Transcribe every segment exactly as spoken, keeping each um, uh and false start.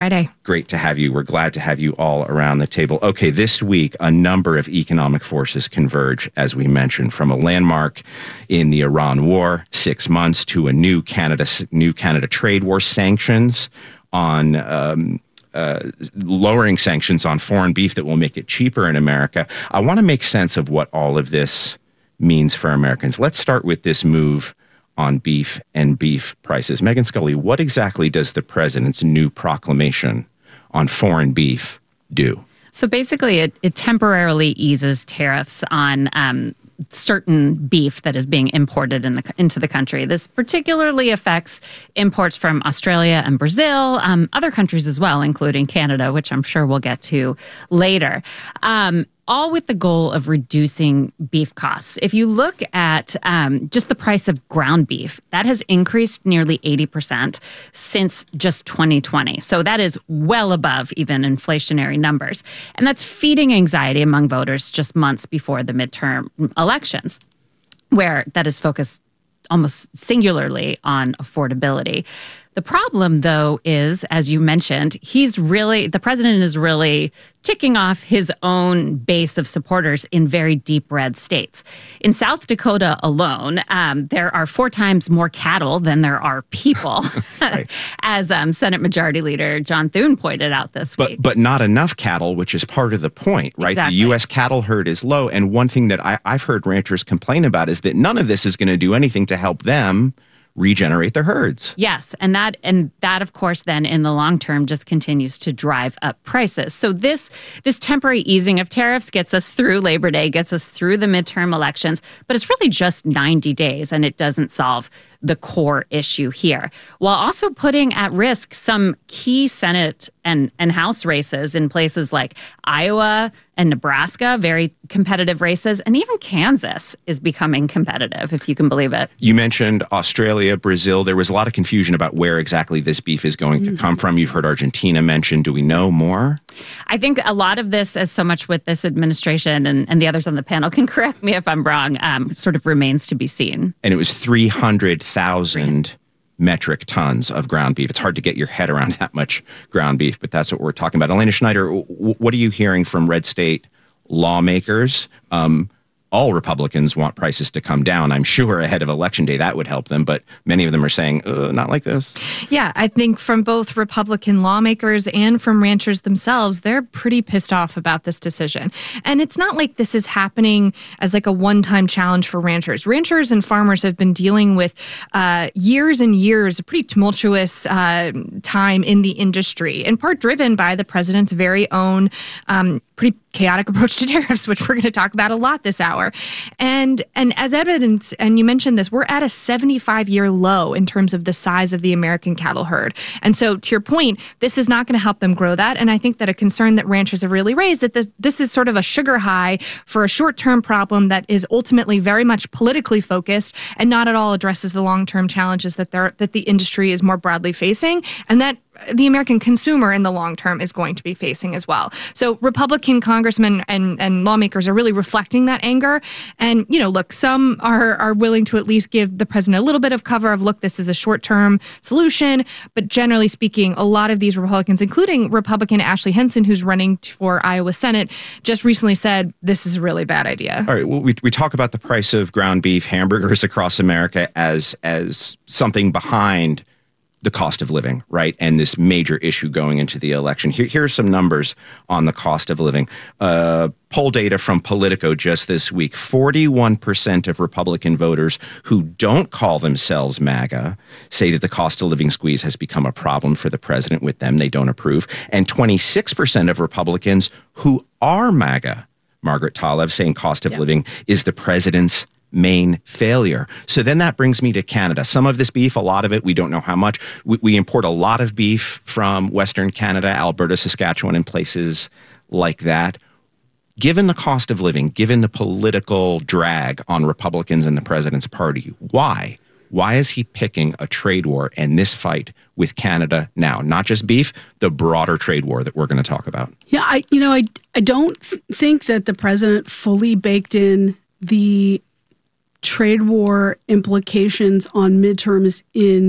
Friday. Great to have you. We're glad to have you all around the table. Okay, this week, a number of economic forces converge, as we mentioned, from a landmark in the Iran war, six months, to a new Canada, new Canada trade war, sanctions on um, uh, lowering sanctions on foreign beef that will make it cheaper in America. I want to make sense of what all of this means for Americans. Let's start with this move on beef and beef prices. Megan Scully, what exactly does the president's new proclamation on foreign beef do? So basically, it, it temporarily eases tariffs on um, certain beef that is being imported in the, into the country. This particularly affects imports from Australia and Brazil, um, other countries as well, including Canada, which I'm sure we'll get to later. Um, all with the goal of reducing beef costs. If you look at um, just the price of ground beef, that has increased nearly eighty percent since just twenty twenty. So that is well above even inflationary numbers. And that's feeding anxiety among voters just months before the midterm elections, where that is focused almost singularly on affordability. The problem, though, is, as you mentioned, he's really, the president is really ticking off his own base of supporters in very deep red states. In South Dakota alone, um, there are four times more cattle than there are people, right. as um, Senate Majority Leader John Thune pointed out this but, week. But not enough cattle, which is part of the point, right? Exactly. The U S cattle herd is low. And one thing that I, I've heard ranchers complain about is that none of this is going to do anything to help them regenerate their herds. Yes, and that and that of course then in the long term just continues to drive up prices. So this this temporary easing of tariffs gets us through Labor Day, gets us through the midterm elections, but it's really just ninety days and it doesn't solve the core issue here, while also putting at risk some key Senate and, and House races in places like Iowa and Nebraska, very competitive races, and even Kansas is becoming competitive, if you can believe it. You mentioned Australia, Brazil. There was a lot of confusion about where exactly this beef is going to come from. You've heard Argentina mentioned. Do we know more? I think a lot of this, as so much with this administration, and, and the others on the panel can correct me if I'm wrong, um, sort of remains to be seen. And it was three hundred thousand metric tons of ground beef. It's hard to get your head around that much ground beef, but that's what we're talking about. Elena Schneider, w- what are you hearing from red state lawmakers? Um, all Republicans want prices to come down. I'm sure ahead of Election Day that would help them, but many of them are saying, uh, not like this. Yeah, I think from both Republican lawmakers and from ranchers themselves, they're pretty pissed off about this decision. And it's not like this is happening as like a one-time challenge for ranchers. Ranchers and farmers have been dealing with uh, years and years, a pretty tumultuous uh, time in the industry, in part driven by the president's very own um, pretty chaotic approach to tariffs, which we're going to talk about a lot this hour. And and as evidence, and you mentioned this, we're at a seventy-five-year low in terms of the size of the American cattle herd. And so to your point, this is not going to help them grow that. And I think that a concern that ranchers have really raised that this, this is sort of a sugar high for a short-term problem that is ultimately very much politically focused and not at all addresses the long-term challenges that there that the industry is more broadly facing, and that the American consumer in the long term is going to be facing as well. So Republican congressmen and, and lawmakers are really reflecting that anger. And, you know, look, some are, are willing to at least give the president a little bit of cover of, look, this is a short-term solution. But generally speaking, a lot of these Republicans, including Republican Ashley Henson, who's running for Iowa Senate, just recently said this is a really bad idea. All right. Well, we, we talk about the price of ground beef, hamburgers across America as as something behind the cost of living, right? And this major issue going into the election. Here, here are some numbers on the cost of living. Uh, poll data from Politico just this week. forty-one percent of Republican voters who don't call themselves MAGA say that the cost of living squeeze has become a problem for the president with them. They don't approve. And twenty-six percent of Republicans who are MAGA, Margaret Talev, saying cost of yeah. living is the president's main failure. So then that brings me to Canada. Some of this beef, a lot of it, we don't know how much. We, we import a lot of beef from Western Canada, Alberta, Saskatchewan, and places like that. Given the cost of living, given the political drag on Republicans and the president's party, why? Why is he picking a trade war and this fight with Canada now? Not just beef, the broader trade war that we're going to talk about. Yeah, I, you know, I, I don't th- think that the president fully baked in the trade war implications on midterms in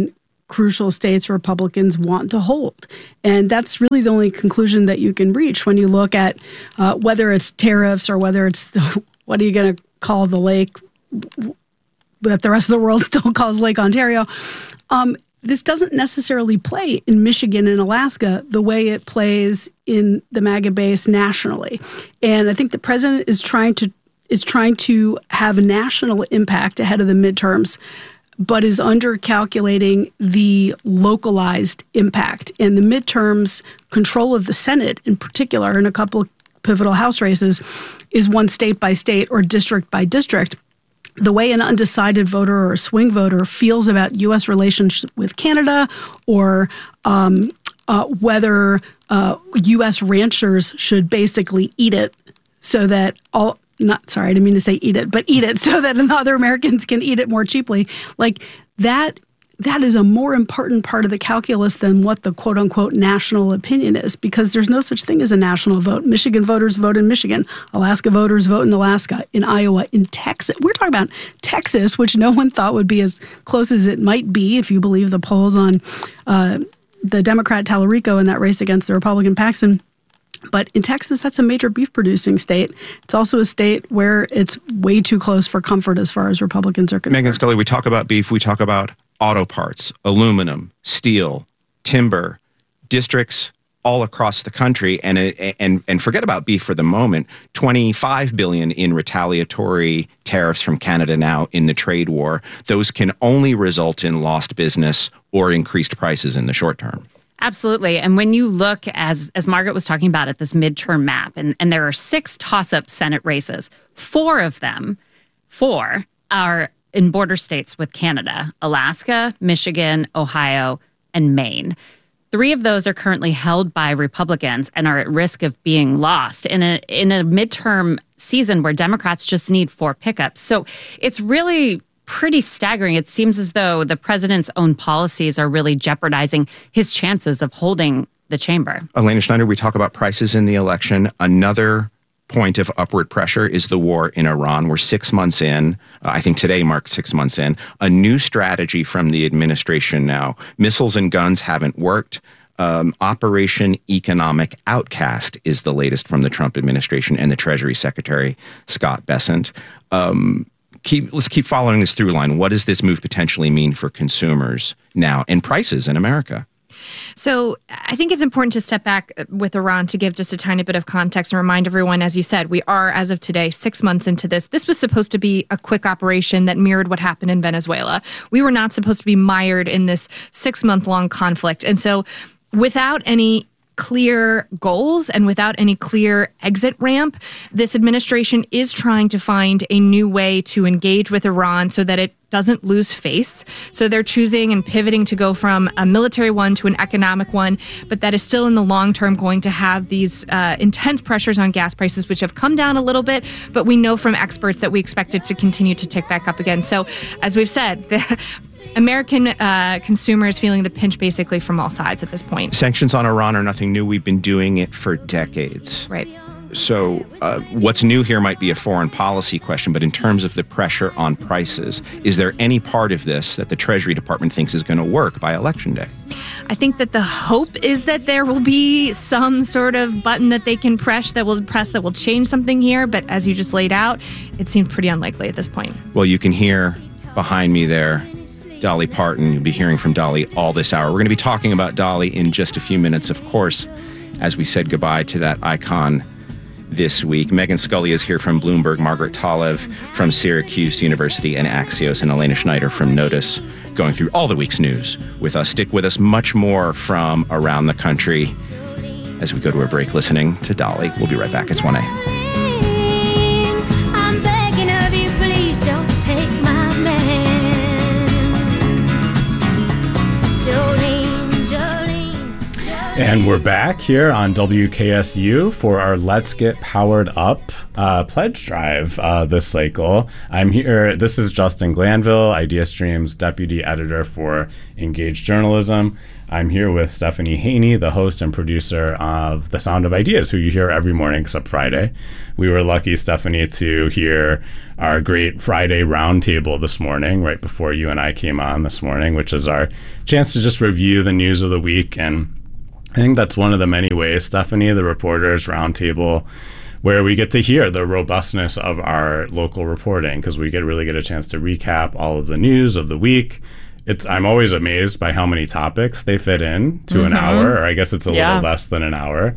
crucial states Republicans want to hold. And that's really the only conclusion that you can reach when you look at uh, whether it's tariffs or whether it's the, what are you going to call the lake that the rest of the world still calls Lake Ontario. Um, this doesn't necessarily play in Michigan and Alaska the way it plays in the MAGA base nationally. And I think the president is trying to is trying to have a national impact ahead of the midterms, but is undercalculating the localized impact. And the midterms, control of the Senate in particular, in a couple of pivotal House races, is one state by state or district by district. The way an undecided voter or a swing voter feels about U S relations with Canada, or um, uh, whether uh, U S ranchers should basically eat it so that all... Not sorry, I didn't mean to say eat it, but eat it so that other Americans can eat it more cheaply. Like that, that is a more important part of the calculus than what the quote unquote national opinion is, because there's no such thing as a national vote. Michigan voters vote in Michigan. Alaska voters vote in Alaska, in Iowa, in Texas. We're talking about Texas, which no one thought would be as close as it might be if you believe the polls on uh, the Democrat Tallarico in that race against the Republican Paxton. But in Texas, that's a major beef-producing state. It's also a state where it's way too close for comfort as far as Republicans are concerned. Megyn Scully, we talk about beef, we talk about auto parts, aluminum, steel, timber, districts all across the country. And and and forget about beef for the moment. twenty-five billion dollars in retaliatory tariffs from Canada now in the trade war. Those can only result in lost business or increased prices in the short term. Absolutely. And when you look, as as Margaret was talking about, at this midterm map, and, and there are six toss-up Senate races, four of them, four are in border states with Canada: Alaska, Michigan, Ohio, and Maine. Three of those are currently held by Republicans and are at risk of being lost in a in a midterm season where Democrats just need four pickups. So it's really pretty staggering. It seems as though the president's own policies are really jeopardizing his chances of holding the chamber. Elena Schneider, we talk about prices in the election. Another point of upward pressure is the war in Iran. We're six months in. Uh, I think today marks six months in. A new strategy from the administration now. Missiles and guns haven't worked. Um, Operation Economic Outcast is the latest from the Trump administration and the Treasury Secretary, Scott Bessent. Um, Keep, let's keep following this through line. What does this move potentially mean for consumers now and prices in America? So I think it's important to step back with Iran to give just a tiny bit of context and remind everyone, as you said, we are, as of today, six months into this. This was supposed to be a quick operation that mirrored what happened in Venezuela. We were not supposed to be mired in this six-month-long conflict. And so without any clear goals and without any clear exit ramp, this administration is trying to find a new way to engage with Iran so that it doesn't lose face. So they're choosing and pivoting to go from a military one to an economic one, but that is still in the long term going to have these uh, intense pressures on gas prices, which have come down a little bit, but we know from experts that we expect it to continue to tick back up again. So as we've said, the American uh, consumers feeling the pinch basically from all sides at this point. Sanctions on Iran are nothing new. We've been doing it for decades. Right. So uh, what's new here might be a foreign policy question, but in terms of the pressure on prices, is there any part of this that the Treasury Department thinks is going to work by Election Day? I think that the hope is that there will be some sort of button that they can press that will press that will change something here. But as you just laid out, it seems pretty unlikely at this point. Well, you can hear behind me there Dolly Parton. You'll be hearing from Dolly all this hour. We're going to be talking about Dolly in just a few minutes, of course, as we said goodbye to that icon this week. Megyn Scully is here from Bloomberg, Margaret Talev from Syracuse University and Axios, and Elena Schneider from Notice, going through all the week's news with us. Stick with us. Much more from around the country as we go to a break listening to Dolly. We'll be right back. It's one A. I'm begging of you, please don't take my man. Jolene, Jolene, Jolene. And we're back here on W K S U for our Let's Get Powered Up uh, pledge drive uh, this cycle. I'm here. This is Justin Glanville, IdeaStream's deputy editor for Engage Journalism. I'm here with Stephanie Haney, the host and producer of The Sound of Ideas, who you hear every morning except Friday. We were lucky, Stephanie, to hear our great Friday roundtable this morning, right before you and I came on this morning, which is our chance to just review the news of the week. And I think that's one of the many ways, Stephanie, the Reporters Roundtable, where we get to hear the robustness of our local reporting, because we get really get a chance to recap all of the news of the week. It's I'm always amazed by how many topics they fit in to mm-hmm. an hour, or I guess it's a yeah. little less than an hour.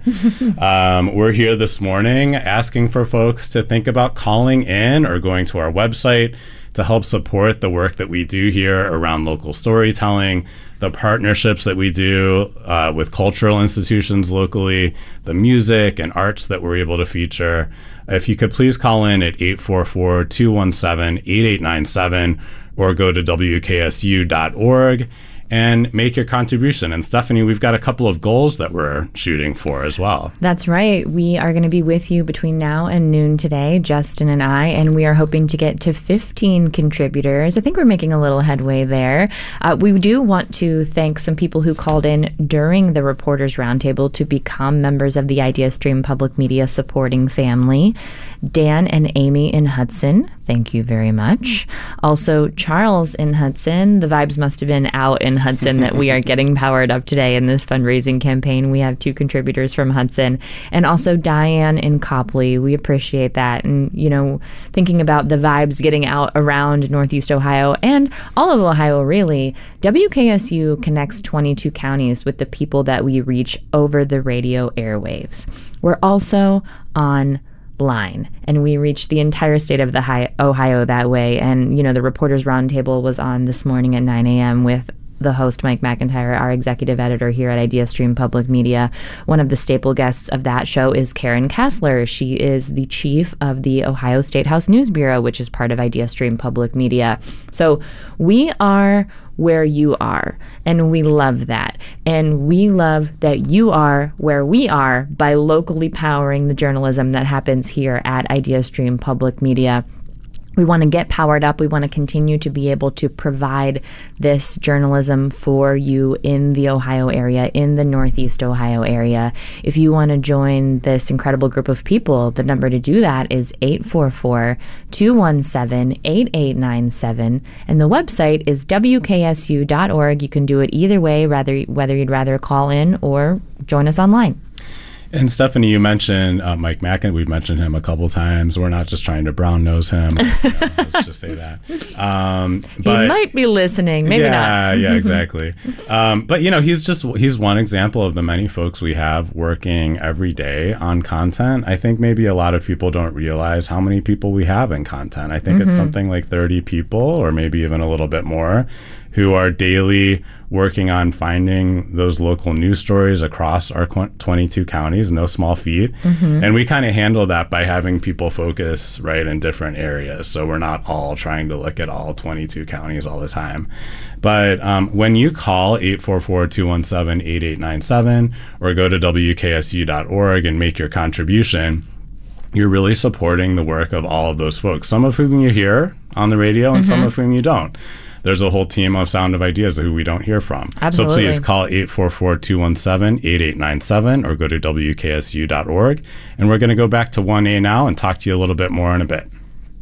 um, we're here this morning asking for folks to think about calling in or going to our website to help support the work that we do here around local storytelling, the partnerships that we do uh, with cultural institutions locally, the music and arts that we're able to feature. If you could please call in at eight four four, two one seven, eight eight nine seven or go to W K S U dot org and make your contribution. And Stephanie, we've got a couple of goals that we're shooting for as well. That's right. We are going to be with you between now and noon today, Justin and I, and we are hoping to get to fifteen contributors. I think we're making a little headway there. Uh, we do want to thank some people who called in during the Reporters Roundtable to become members of the IdeaStream Public Media supporting family. Dan and Amy in Hudson, thank you very much. Also, Charles in Hudson. The vibes must have been out in Hudson that we are getting powered up today in this fundraising campaign. We have two contributors from Hudson. And also Diane in Copley. We appreciate that. And, you know, thinking about the vibes getting out around Northeast Ohio and all of Ohio, really, W K S U connects twenty-two counties with the people that we reach over the radio airwaves. We're also on line, and we reached the entire state of the high Ohio that way. And, you know, the Reporters Roundtable was on this morning at nine a.m. with the host, Mike McIntyre, our executive editor here at IdeaStream Public Media. One of the staple guests of that show is Karen Kassler. She is the chief of the Ohio State House News Bureau, which is part of IdeaStream Public Media. So we are where you are, and we love that. And we love that you are where we are by locally powering the journalism that happens here at IdeaStream Public Media. We want to get powered up. We want to continue to be able to provide this journalism for you in the Ohio area, in the Northeast Ohio area. If you want to join this incredible group of people, the number to do that is eight four four, two one seven, eight eight nine seven. And the website is W K S U dot org. You can do it either way, rather, whether you'd rather call in or join us online. And Stephanie, you mentioned uh, Mike Mackin. We've mentioned him a couple times. We're not just trying to brown nose him. You know, let's just say that. Um, but, he might be listening. Maybe yeah, not. Yeah, exactly. Um, but, you know, he's just he's one example of the many folks we have working every day on content. I think maybe a lot of people don't realize how many people we have in content. I think mm-hmm. it's something like thirty people or maybe even a little bit more who are daily working on finding those local news stories across our twenty-two counties, no small feat. Mm-hmm. And we kind of handle that by having people focus right in different areas. So we're not all trying to look at all twenty-two counties all the time. But um, when you call eight four four, two one seven, eight eight nine seven or go to W K S U dot org and make your contribution, you're really supporting the work of all of those folks, some of whom you hear on the radio and mm-hmm. some of whom you don't. There's a whole team of Sound of Ideas who we don't hear from. Absolutely. So please call eight four four, two one seven, eight eight nine seven or go to W K S U dot org. And we're going to go back to one A now and talk to you a little bit more in a bit.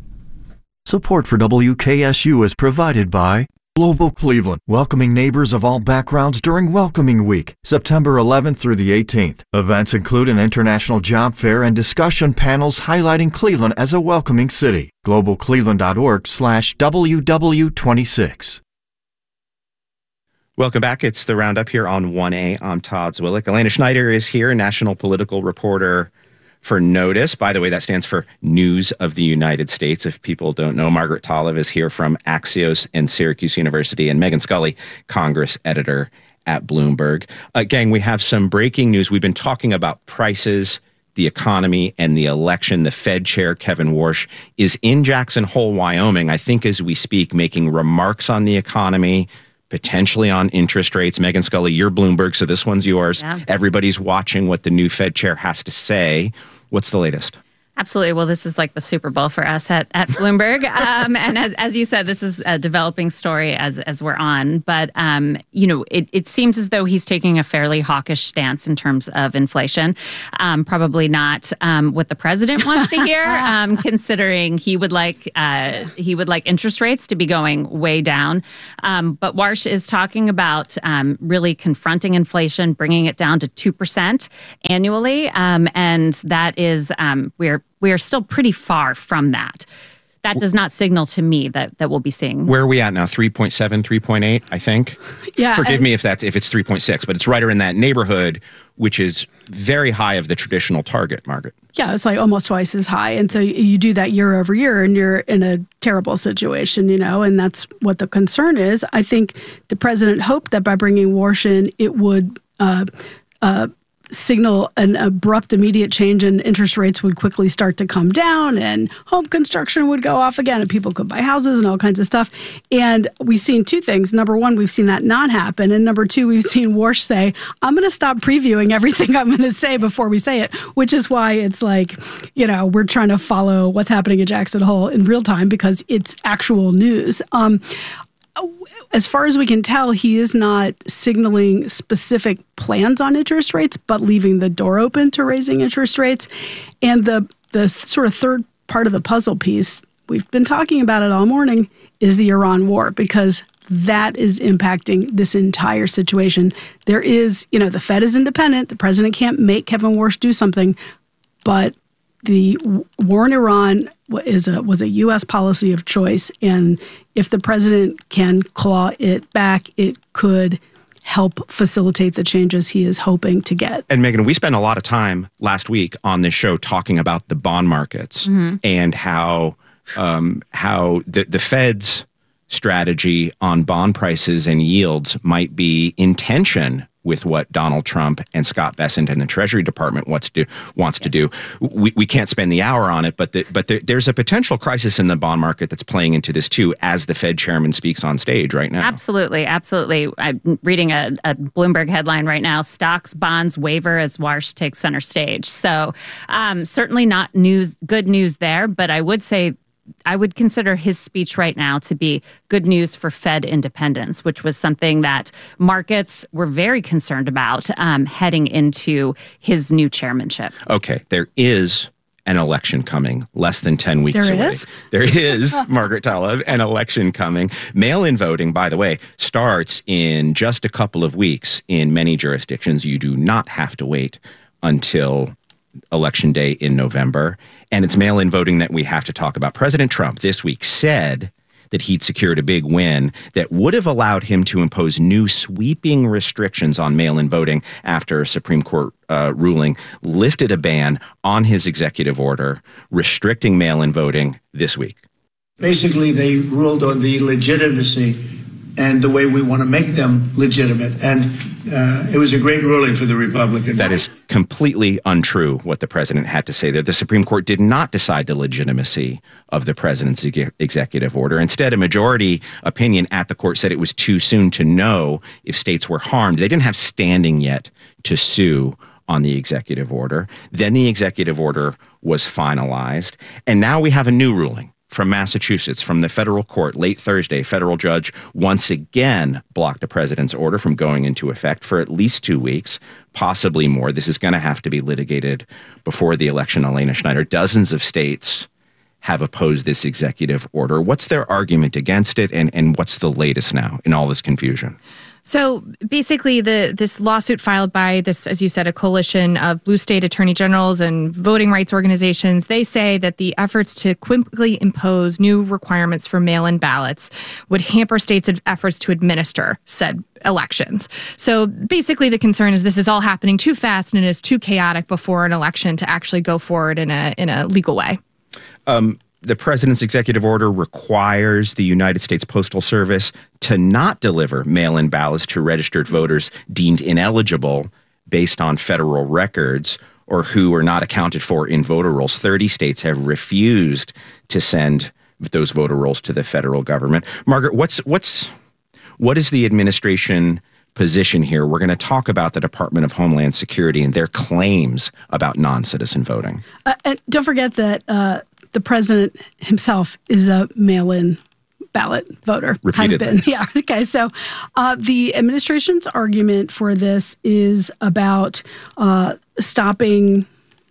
Support for W K S U is provided by Global Cleveland, welcoming neighbors of all backgrounds during Welcoming Week, September eleventh through the eighteenth. Events include an international job fair and discussion panels highlighting Cleveland as a welcoming city. global cleveland dot org slash W W twenty-six. Welcome back. It's the Roundup here on one A. I'm Todd Zwillich. Elena Schneider is here, national political reporter for Notice. By the way, that stands for News of the United States. If people don't know, Margaret Talev is here from Axios and Syracuse University, and Megan Scully, Congress editor at Bloomberg. Uh, gang, we have some breaking news. We've been talking about prices, the economy, and the election. The Fed chair, Kevin Warsh, is in Jackson Hole, Wyoming, I think as we speak, making remarks on the economy, potentially on interest rates. Megan Scully, you're Bloomberg, so this one's yours. Yeah. Everybody's watching what the new Fed chair has to say. What's the latest? Absolutely. Well, this is like the Super Bowl for us at, at Bloomberg. Um, and as, as you said, this is a developing story as as we're on. But, um, you know, it, it seems as though he's taking a fairly hawkish stance in terms of inflation. Um, probably not um, what the president wants to hear, um, considering he would like uh, he would like interest rates to be going way down. Um, but Warsh is talking about um, really confronting inflation, bringing it down to two percent annually. Um, and that is, um, we're we are still pretty far from that. That does not signal to me that that we'll be seeing. Where are we at now? three point seven, three point eight, I think. Yeah. Forgive and, me if that's if it's three point six, but it's right in that neighborhood, which is very high of the traditional target, Margaret. Yeah, it's like almost twice as high. And so you do that year over year and you're in a terrible situation, you know, and that's what the concern is. I think the president hoped that by bringing Warsh in, it would uh, uh, signal an abrupt, immediate change and interest rates would quickly start to come down and home construction would go off again and people could buy houses and all kinds of stuff. And we've seen two things. Number one, we've seen that not happen. And number two, we've seen Warsh say, I'm going to stop previewing everything I'm going to say before we say it, which is why it's like, you know, we're trying to follow what's happening at Jackson Hole in real time because it's actual news. Um, As far as we can tell, he is not signaling specific plans on interest rates, but leaving the door open to raising interest rates. And the the sort of third part of the puzzle piece, we've been talking about it all morning, is the Iran war, because that is impacting this entire situation. There is, you know, the Fed is independent. The president can't make Kevin Warsh do something, but the war in Iran is a, was a U S policy of choice, and if the president can claw it back, it could help facilitate the changes he is hoping to get. And Megan, we spent a lot of time last week on this show talking about the bond markets mm-hmm. and how um, how the, the Fed's strategy on bond prices and yields might be in tension with what Donald Trump and Scott Bessent and the Treasury Department wants to wants yes. to do. We we can't spend the hour on it, but the, but the, there's a potential crisis in the bond market that's playing into this too, as the Fed chairman speaks on stage right now. Absolutely, absolutely. I'm reading a, a Bloomberg headline right now: stocks, bonds waver as Warsh takes center stage. So um, certainly not news, good news there. But I would say, I would consider his speech right now to be good news for Fed independence, which was something that markets were very concerned about um, heading into his new chairmanship. Okay, there is an election coming less than ten weeks there away. Is? There is, Margaret Talev, an election coming. Mail-in voting, by the way, starts in just a couple of weeks in many jurisdictions. You do not have to wait until Election Day in November. And it's mail-in voting that we have to talk about. President Trump this week said that he'd secured a big win that would have allowed him to impose new sweeping restrictions on mail-in voting after a Supreme Court uh, ruling lifted a ban on his executive order restricting mail-in voting this week. Basically, they ruled on the legitimacy and the way we want to make them legitimate. And uh, it was a great ruling for the Republicans. That is completely untrue, what the president had to say there. The Supreme Court did not decide the legitimacy of the president's ex- executive order. Instead, a majority opinion at the court said it was too soon to know if states were harmed. They didn't have standing yet to sue on the executive order. Then the executive order was finalized. And now we have a new ruling from Massachusetts, from the federal court. Late Thursday, federal judge once again blocked the president's order from going into effect for at least two weeks, possibly more. This is going to have to be litigated before the election. Elena Schneider, dozens of states have opposed this executive order. What's their argument against it, and, and what's the latest now in all this confusion? So basically, the this lawsuit filed by this, as you said, a coalition of blue state attorney generals and voting rights organizations, they say that the efforts to quickly impose new requirements for mail-in ballots would hamper states' efforts to administer said elections. So basically, the concern is this is all happening too fast and it is too chaotic before an election to actually go forward in a in a legal way. Um, the president's executive order requires the United States Postal Service to not deliver mail-in ballots to registered voters deemed ineligible based on federal records or who are not accounted for in voter rolls. thirty states have refused to send those voter rolls to the federal government. Margaret, what's what's what is the administration position here. We're going to talk about the Department of Homeland Security and their claims about non-citizen voting. Uh, and don't forget that uh, the president himself is a mail-in ballot voter. Repeatedly. Has been. Yeah. Okay. So uh, the administration's argument for this is about uh, stopping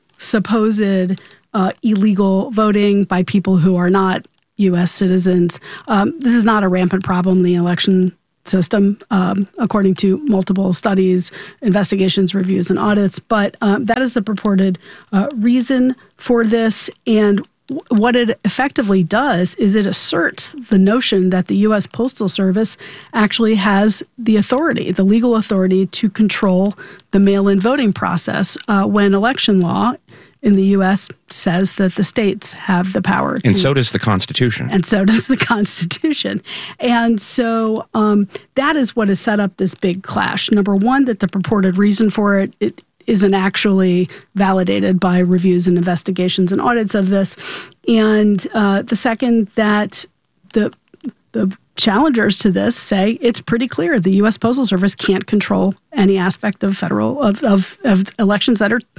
supposed uh, illegal voting by people who are not U S citizens. Um, this is not a rampant problem in the election system, um, according to multiple studies, investigations, reviews, and audits. But um, that is the purported uh, reason for this. And what it effectively does is it asserts the notion that the U S Postal Service actually has the authority, the legal authority to control the mail-in voting process uh, when election law in the U S says that the states have the power to. And so does the Constitution. And so does the Constitution. And so um, that is what has set up this big clash. Number one, that the purported reason for it, it isn't actually validated by reviews and investigations and audits of this. And uh, the second, that the the challengers to this say it's pretty clear the U S Postal Service can't control any aspect of federal of, of, of elections that are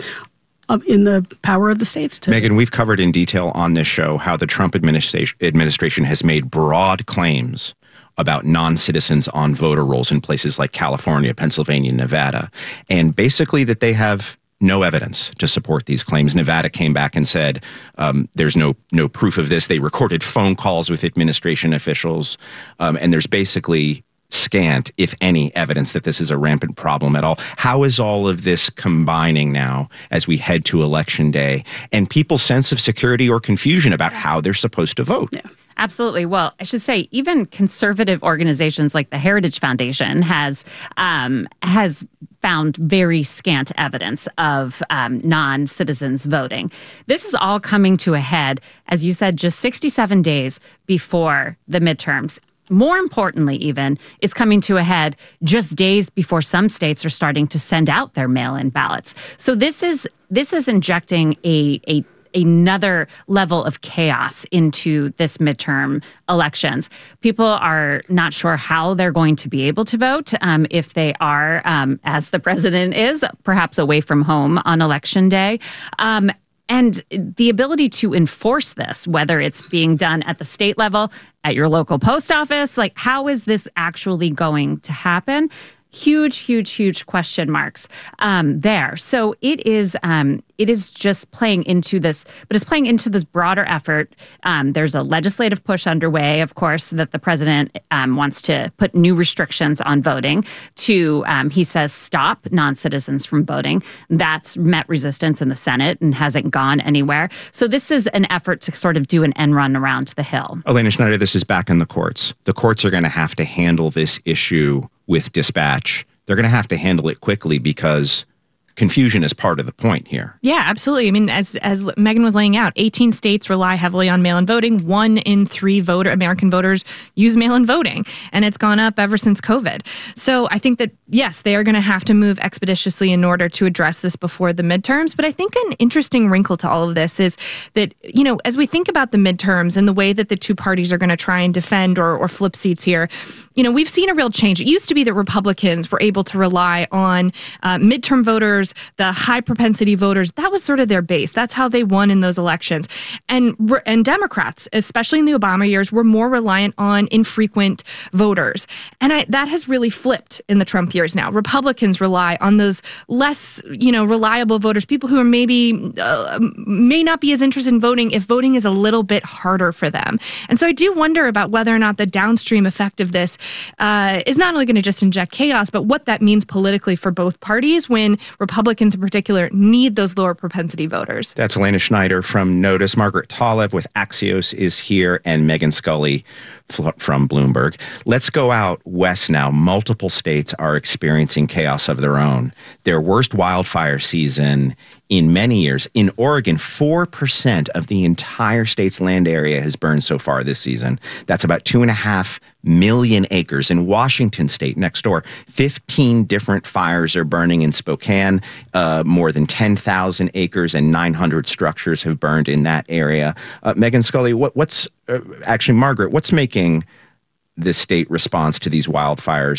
in the power of the states to. Megan, we've covered in detail on this show how the Trump administration administration has made broad claims about non-citizens on voter rolls in places like California, Pennsylvania, Nevada, and basically that they have no evidence to support these claims. Nevada came back and said um, there's no no proof of this. They recorded phone calls with administration officials, um, and there's basically scant, if any, evidence that this is a rampant problem at all. How is all of this combining now as we head to Election Day and people's sense of security or confusion about how they're supposed to vote? Yeah. Absolutely. Well, I should say even conservative organizations like the Heritage Foundation has um, has found very scant evidence of um, non-citizens voting. This is all coming to a head, as you said, just sixty-seven days before the midterms. More importantly, even, it's coming to a head just days before some states are starting to send out their mail-in ballots. So this is this is injecting a a another level of chaos into this midterm elections. People are not sure how they're going to be able to vote um, if they are, um, as the president is, perhaps away from home on Election Day. Um, and the ability to enforce this, whether it's being done at the state level, at your local post office, like how is this actually going to happen? Huge, huge, huge question marks um, there. So it is um, it is just playing into this, but it's playing into this broader effort. Um, there's a legislative push underway, of course, that the president um, wants to put new restrictions on voting to, um, he says, stop non-citizens from voting. That's met resistance in the Senate and hasn't gone anywhere. So this is an effort to sort of do an end run around the Hill. Elena Schneider, this is back in the courts. The courts are going to have to handle this issue with dispatch. They're going to have to handle it quickly because confusion is part of the point here. Yeah, absolutely. I mean, as as Megan was laying out, eighteen states rely heavily on mail-in voting. One in three voter American voters use mail-in voting, and it's gone up ever since COVID. So I think that, yes, they are going to have to move expeditiously in order to address this before the midterms. But I think an interesting wrinkle to all of this is that, you know, as we think about the midterms and the way that the two parties are going to try and defend or, or flip seats here, you know, we've seen a real change. It used to be that Republicans were able to rely on uh, midterm voters, the high propensity voters. That was sort of their base. That's how they won in those elections. And and Democrats, especially in the Obama years, were more reliant on infrequent voters. And I, that has really flipped in the Trump years now. Republicans rely on those less, you know, reliable voters, people who are maybe uh, may not be as interested in voting if voting is a little bit harder for them. And so I do wonder about whether or not the downstream effect of this uh, is not only going to just inject chaos, but what that means politically for both parties when Republicans in particular need those lower propensity voters. That's Elena Schneider from Notice. Margaret Talev with Axios is here, and Megan Scully from Bloomberg. Let's go out west now. Multiple states are experiencing chaos of their own. Their worst wildfire season in many years. In Oregon, four percent of the entire state's land area has burned so far this season. That's about two and a half million acres. In Washington state, next door, fifteen different fires are burning in Spokane. Uh, more than ten thousand acres and nine hundred structures have burned in that area. Uh, Megan Scully, what, what's, uh, actually, Margaret, what's making this state response to these wildfires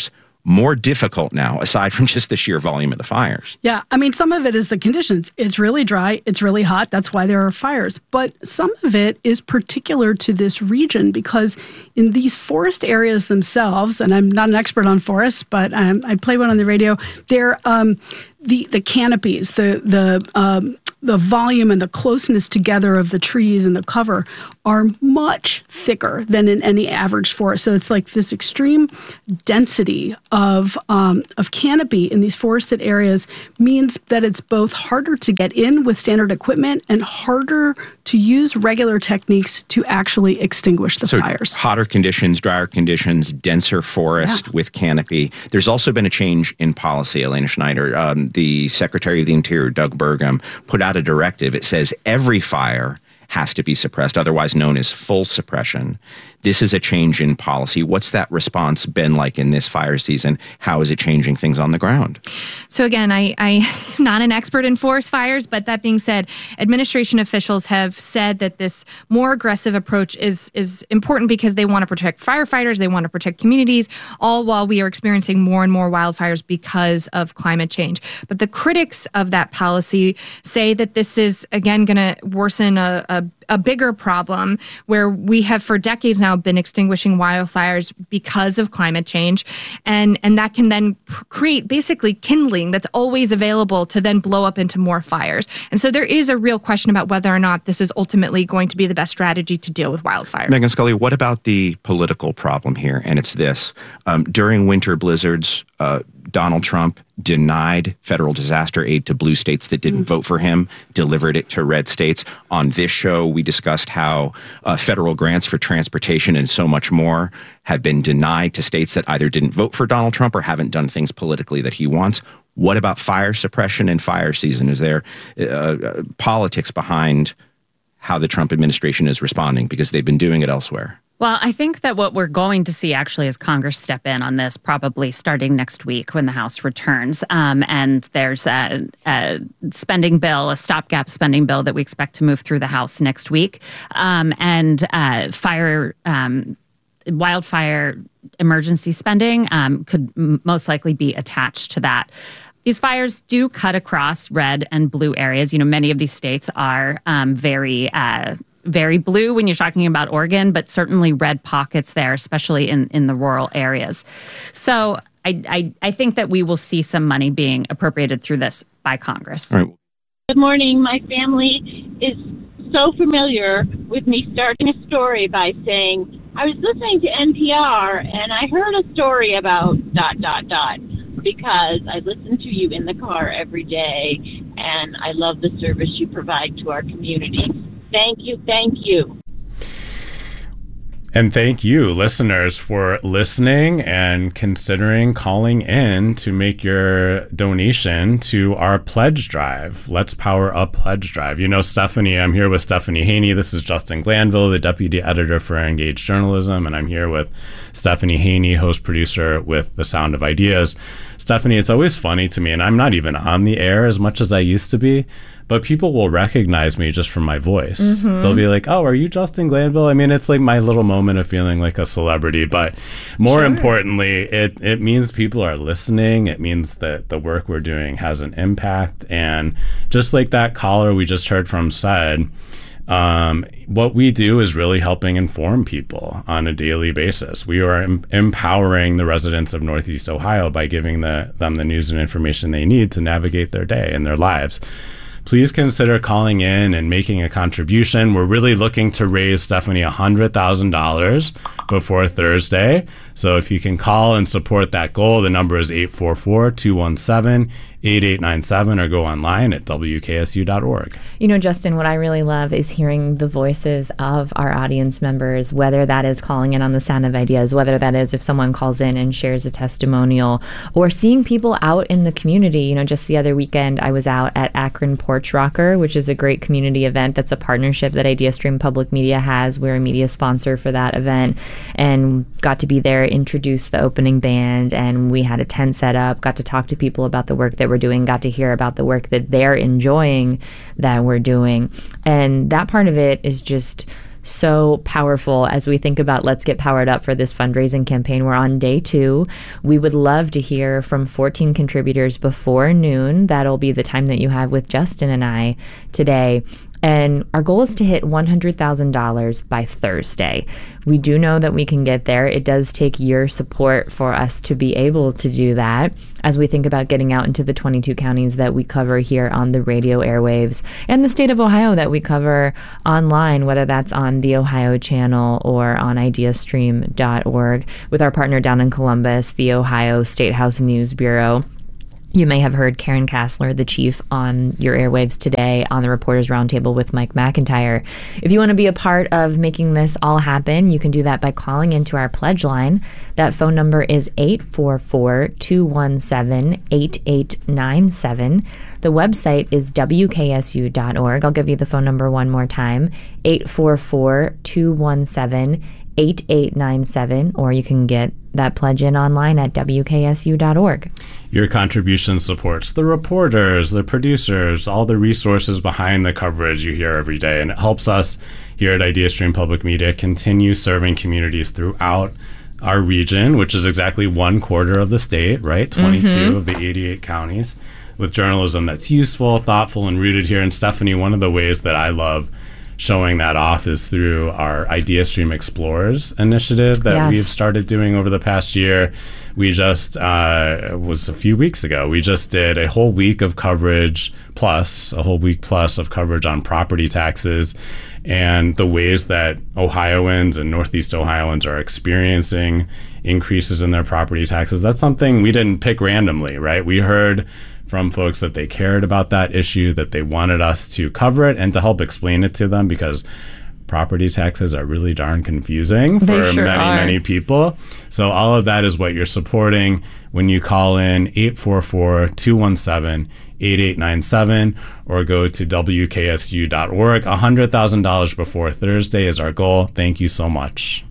more difficult now, aside from just the sheer volume of the fires. Yeah, I mean, some of it is the conditions. It's really dry, it's really hot, that's why there are fires. But some of it is particular to this region because in these forest areas themselves, and I'm not an expert on forests, but um, I play one on the radio, they're um, the, the canopies, the, the um, the volume and the closeness together of the trees and the cover are much thicker than in any average forest. So it's like this extreme density of um, of canopy in these forested areas means that it's both harder to get in with standard equipment and harder to use regular techniques to actually extinguish the so fires. Hotter conditions, drier conditions, denser forest Yeah. with canopy. There's also been a change in policy, Elena Schneider. Um, the Secretary of the Interior, Doug Burgum, put out a directive. It says every fire has to be suppressed, otherwise known as full suppression. This is a change in policy. What's that response been like in this fire season? How is it changing things on the ground? So again, I, I'm not an expert in forest fires, but that being said, administration officials have said that this more aggressive approach is, is important because they want to protect firefighters, they want to protect communities, all while we are experiencing more and more wildfires because of climate change. But the critics of that policy say that this is, again, going to worsen a, a a bigger problem where we have for decades now been extinguishing wildfires because of climate change. And, and that can then pr- create basically kindling that's always available to then blow up into more fires. And so there is a real question about whether or not this is ultimately going to be the best strategy to deal with wildfires. Megan Scully, what about the political problem here? And it's this. Um, during winter blizzards, uh, Donald Trump denied federal disaster aid to blue states that didn't mm. vote for him, delivered it to red states. On this show, we discussed how uh, federal grants for transportation and so much more have been denied to states that either didn't vote for Donald Trump or haven't done things politically that he wants. What about fire suppression and fire season? Is there uh, uh, politics behind how the Trump administration is responding? Because they've been doing it elsewhere. Well, I think that what we're going to see actually is Congress step in on this probably starting next week when the House returns. Um, and there's a, a spending bill, a stopgap spending bill that we expect to move through the House next week. Um, and uh, fire, um, wildfire emergency spending um, could m- most likely be attached to that. These fires do cut across red and blue areas. You know, many of these states are um, very... Uh, very blue when you're talking about Oregon, but certainly red pockets there, especially in, in the rural areas. So I, I I think that we will see some money being appropriated through this by Congress. All right. Good morning. My family is so familiar with me starting a story by saying, I was listening to N P R and I heard a story about dot, dot, dot, because I listen to you in the car every day and I love the service you provide to our community. Thank you, thank you. And thank you, listeners, for listening and considering calling in to make your donation to our pledge drive. Let's Power Up Pledge Drive. You know, Stephanie, I'm here with Stephanie Haney. This is Justin Glanville, the deputy editor for Engage Journalism, and I'm here with Stephanie Haney, host producer with The Sound of Ideas. Stephanie, it's always funny to me, and I'm not even on the air as much as I used to be, but people will recognize me just from my voice. Mm-hmm. They'll be like, oh, are you Justin Glanville? I mean, it's like my little moment of feeling like a celebrity. But more sure. importantly, it, it means people are listening. It means that the work we're doing has an impact. And just like that caller we just heard from said, um, what we do is really helping inform people on a daily basis. We are em- empowering the residents of Northeast Ohio by giving the, them the news and information they need to navigate their day and their lives. Please consider calling in and making a contribution. We're really looking to raise, Stephanie, one hundred thousand dollars before Thursday. So if you can call and support that goal, the number is eight four four, two one seven, eight eight nine seven or go online at W K S U dot org. You know, Justin, what I really love is hearing the voices of our audience members, whether that is calling in on The Sound of Ideas, whether that is if someone calls in and shares a testimonial, or seeing people out in the community. You know, just the other weekend, I was out at Akron Porch Rocker, which is a great community event that's a partnership that IdeaStream Public Media has. We're a media sponsor for that event, and got to be there, introduce the opening band, and we had a tent set up, got to talk to people about the work that we're doing, got to hear about the work that they're enjoying that we're doing. And that part of it is just so powerful as we think about let's get powered up for this fundraising campaign. We're on day two. We would love to hear from fourteen contributors before noon. That'll be the time that you have with Justin and I today. And our goal is to hit one hundred thousand dollars by Thursday. We do know that we can get there. It does take your support for us to be able to do that as we think about getting out into the twenty-two counties that we cover here on the radio airwaves and the state of Ohio that we cover online, whether that's on the Ohio Channel or on idea stream dot org with our partner down in Columbus, the Ohio State House News Bureau. You may have heard Karen Kassler, the chief, on your airwaves today on the Reporters Roundtable with Mike McIntyre. If you want to be a part of making this all happen, you can do that by calling into our pledge line. That phone number is eight four four, two one seven, eight eight nine seven. The website is W K S U dot org. I'll give you the phone number one more time, eight four four, two one seven, eight eight nine seven, or you can get that pledge in online at W K S U dot org. Your contribution supports the reporters, the producers, all the resources behind the coverage you hear every day, and it helps us here at IdeaStream Public Media continue serving communities throughout our region, which is exactly one quarter of the state, right? twenty-two mm-hmm. of the eighty-eight counties, with journalism that's useful, thoughtful, and rooted here. And Stephanie, one of the ways that I love showing that off is through our IdeaStream Explorers initiative that yes. we've started doing over the past year. We just, uh, it was a few weeks ago, we just did a whole week of coverage plus, a whole week plus of coverage on property taxes and the ways that Ohioans and Northeast Ohioans are experiencing increases in their property taxes. That's something we didn't pick randomly, right? We heard from folks that they cared about that issue, that they wanted us to cover it and to help explain it to them, because property taxes are really darn confusing for sure many, are. many people. So all of that is what you're supporting when you call in eight four four, two one seven, eight eight nine seven or go to W K S U dot org. one hundred thousand dollars before Thursday is our goal. Thank you so much.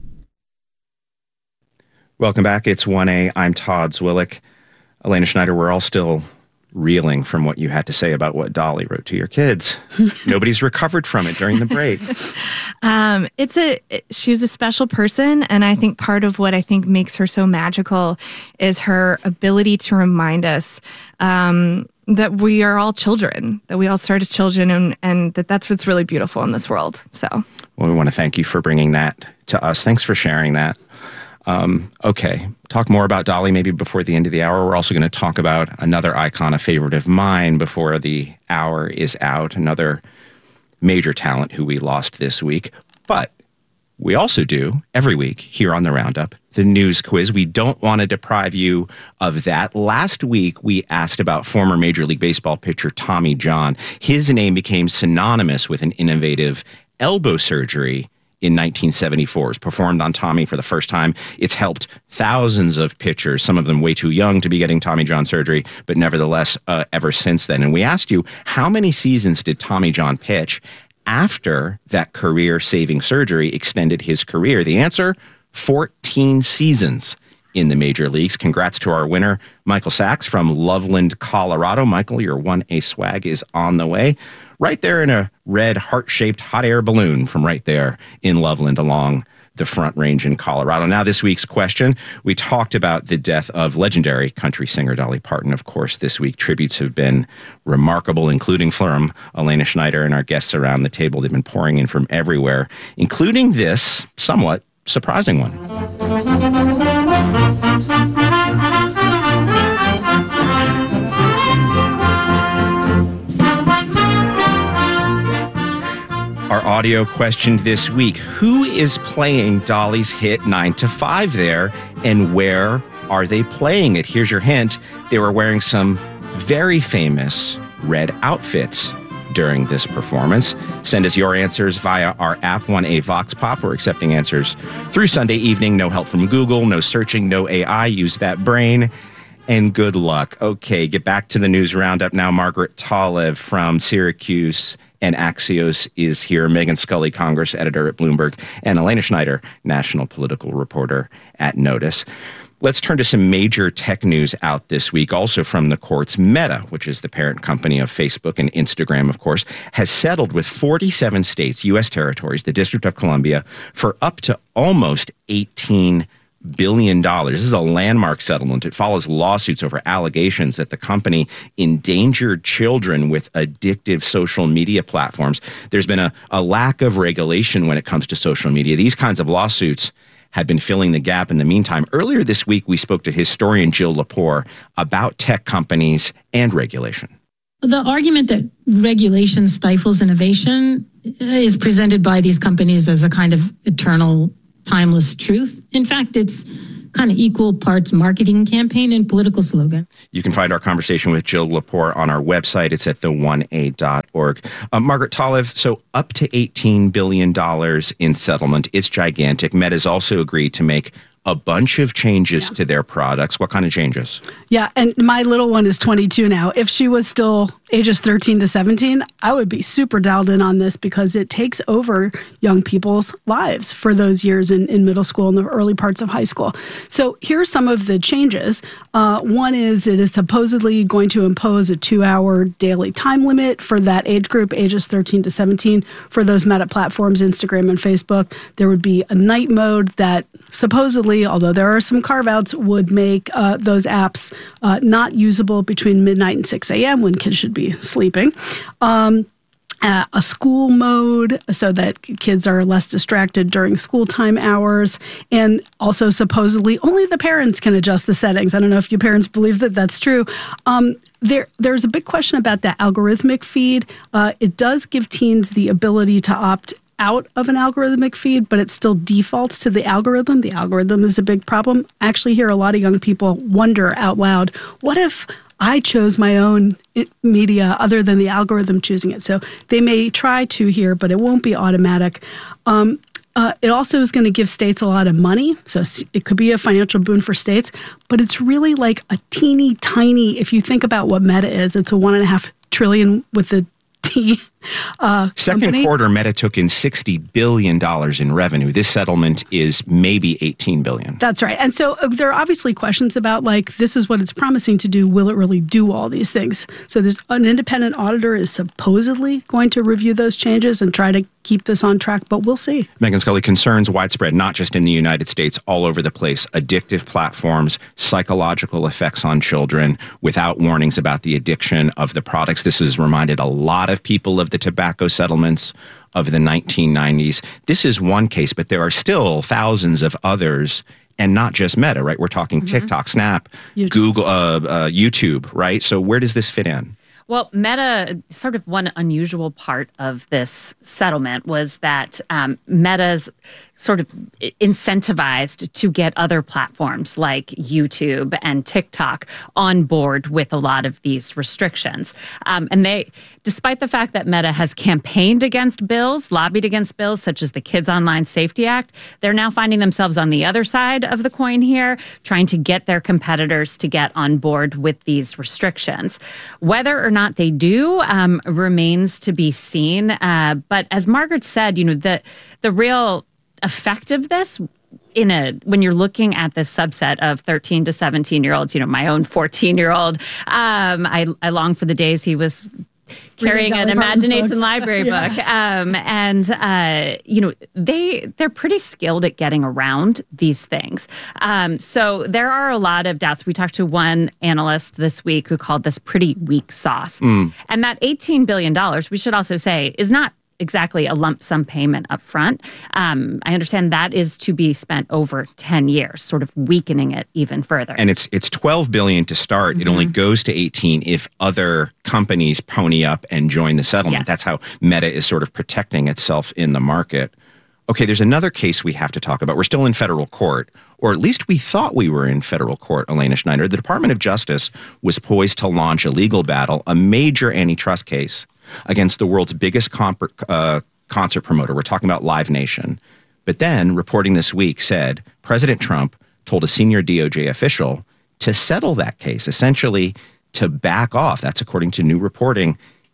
Welcome back. It's one A. I'm Todd Zwillich. Elena Schneider, we're all still reeling from what you had to say about what Dolly wrote to your kids. Nobody's recovered from it during the break. Um, it's a she was a special person, and I think part of what I think makes her so magical is her ability to remind us um, that we are all children, that we all start as children, and, and that that's what's really beautiful in this world. So, well, we want to thank you for bringing that to us. Thanks for sharing that. Um, okay, talk more about Dolly maybe before the end of the hour. We're also going to talk about another icon, a favorite of mine, before the hour is out, another major talent who we lost this week. But we also do, every week here on the Roundup, the news quiz. We don't want to deprive you of that. Last week, we asked about former Major League Baseball pitcher Tommy John. His name became synonymous with an innovative elbow surgery in nineteen seventy-four. It was performed on Tommy for the first time. It's helped thousands of pitchers, some of them way too young to be getting Tommy John surgery, but nevertheless, uh, ever since then. And we asked you, how many seasons did Tommy John pitch after that career-saving surgery extended his career? The answer, fourteen seasons in the major leagues. Congrats to our winner, Michael Sachs from Loveland, Colorado. Michael, your one A swag is on the way. Right there in a red heart-shaped hot air balloon from right there in Loveland along the Front Range in Colorado. Now, this week's question, we talked about the death of legendary country singer Dolly Parton. Of course, this week tributes have been remarkable, including from Elena Schneider and our guests around the table. They've been pouring in from everywhere, including this somewhat surprising one. Our audio question this week, who is playing Dolly's hit nine to five there, and where are they playing it? Here's your hint. They were wearing some very famous red outfits during this performance. Send us your answers via our app, one A Vox Pop. We're accepting answers through Sunday evening. No help from Google, no searching, no A I. Use that brain. And good luck. Okay, get back to the news roundup now. Margaret Talev from Syracuse and Axios is here. Megan Scully, Congress editor at Bloomberg, and Elena Schneider, national political reporter at Notice. Let's turn to some major tech news out this week, also from the courts. Meta, which is the parent company of Facebook and Instagram, of course, has settled with forty-seven states, U S territories, the District of Columbia, for up to almost eighteen billion dollars. This is a landmark settlement. It follows lawsuits over allegations that the company endangered children with addictive social media platforms. There's been a, a lack of regulation when it comes to social media. These kinds of lawsuits had been filling the gap in the meantime. Earlier this week, we spoke to historian Jill Lepore about tech companies and regulation. The argument that regulation stifles innovation is presented by these companies as a kind of eternal, timeless truth. In fact, it's kind of equal parts marketing campaign and political slogan. You can find our conversation with Jill Lepore on our website. It's at the one a dot org. Uh, Margaret Talev, so up to eighteen billion dollars in settlement. It's gigantic. Meta's also agreed to make a bunch of changes yeah. to their products. What kind of changes? Yeah, and my little one is twenty-two now. If she was still ages thirteen to seventeen, I would be super dialed in on this because it takes over young people's lives for those years in, in middle school and the early parts of high school. So here are some of the changes. Uh, one is it is supposedly going to impose a two-hour daily time limit for that age group, ages thirteen to seventeen, for those Meta platforms, Instagram and Facebook. There would be a night mode that supposedly, although there are some carve-outs, would make uh, those apps uh, not usable between midnight and six a.m. when kids should be sleeping. Um, uh, a school mode so that kids are less distracted during school time hours. And also supposedly only the parents can adjust the settings. I don't know if you parents believe that that's true. Um, There, there's a big question about that algorithmic feed. Uh, it does give teens the ability to opt out of an algorithmic feed, but it still defaults to the algorithm. The algorithm is a big problem. I actually hear a lot of young people wonder out loud, what if I chose my own media other than the algorithm choosing it? So they may try to here, but it won't be automatic. Um, Uh, it also is going to give states a lot of money. So it could be a financial boon for states, but it's really like a teeny tiny, if you think about what Meta is, it's a one and a half trillion with the T. Uh, Second company. quarter, Meta took in sixty billion dollars in revenue. This settlement is maybe eighteen billion dollars. That's right. And so uh, there are obviously questions about, like, this is what it's promising to do. Will it really do all these things? So there's an independent auditor is supposedly going to review those changes and try to keep this on track, but we'll see. Megan Scully, concerns widespread, not just in the United States, all over the place. Addictive platforms, psychological effects on children, without warnings about the addiction of the products. This has reminded a lot of people of the tobacco settlements of the nineteen nineties. This is one case, but there are still thousands of others, and not just Meta, right? We're talking mm-hmm. TikTok, Snap, YouTube. Google, uh, uh, YouTube, right? So where does this fit in? Well, Meta, sort of one unusual part of this settlement was that um, Meta's sort of incentivized to get other platforms like YouTube and TikTok on board with a lot of these restrictions. Um, and they, despite the fact that Meta has campaigned against bills, lobbied against bills such as the Kids Online Safety Act, they're now finding themselves on the other side of the coin here, trying to get their competitors to get on board with these restrictions. Whether or not they do um, remains to be seen. Uh, but as Margaret said, you know, the the real effect of this in a when you're looking at this subset of thirteen to seventeen year olds, you know, my own fourteen year old, um, I, I long for the days he was carrying an imagination library yeah. book. Um, and, uh, you know, they, they're pretty skilled at getting around these things. Um, so there are a lot of doubts. We talked to one analyst this week who called this pretty weak sauce. Mm. And that eighteen billion dollars, we should also say, is not exactly a lump sum payment up front. Um, I understand that is to be spent over ten years, sort of weakening it even further. And it's it's twelve billion dollars to start. Mm-hmm. It only goes to eighteen if other companies pony up and join the settlement. Yes. That's how Meta is sort of protecting itself in the market. Okay, there's another case we have to talk about. We're still in federal court, or at least we thought we were in federal court, Elena Schneider. The Department of Justice was poised to launch a legal battle, a major antitrust case against the world's biggest comp- uh, concert promoter. We're talking about Live Nation. But then, reporting this week said President Trump told a senior D O J official to settle that case, essentially to back off. That's according to new reporting.